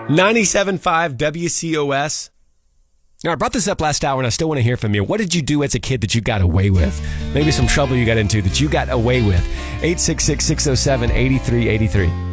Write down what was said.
97.5 WCOS. Now, I brought this up last hour, and I still want to hear from you. What did you do as a kid that you got away with? Maybe some trouble you got into that you got away with. 866-607-8383.